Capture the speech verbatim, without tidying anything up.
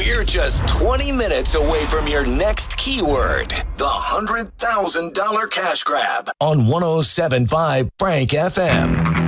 We're just twenty minutes away from your next keyword. The one hundred thousand dollars cash grab on one oh seven point five Frank F M.